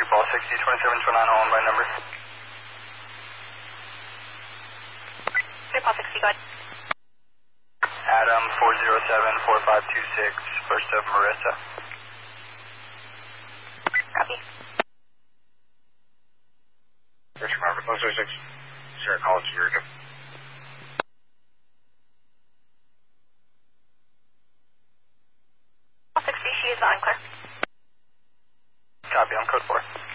Ball 60, 2729 on by number. Clear Ball 60, go ahead. Adam 407-4526, first of Marissa. Copy. Richard Marvin, 106, Sierra College, Eureka. Ball 60, she is on clear. Copy, on code 4.